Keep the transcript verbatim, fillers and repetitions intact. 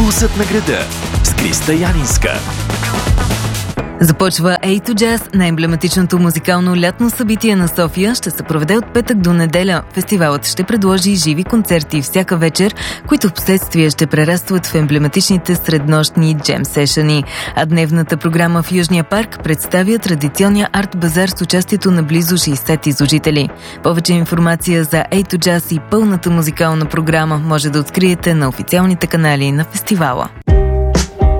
Пулсът на града с Криста Янинска. Започва Ей ту Jazz, най-емблематичното музикално лятно събитие на София. Ще се проведе от петък до неделя. Фестивалът ще предложи живи концерти всяка вечер, които в последствие ще прерастват в емблематичните среднощни джем сешъни. А дневната програма в Южния парк представя традиционния арт-базар с участието на близо шейсет изложители. Повече информация за Ей ту Jazz и пълната музикална програма може да откриете на официалните канали на фестивала.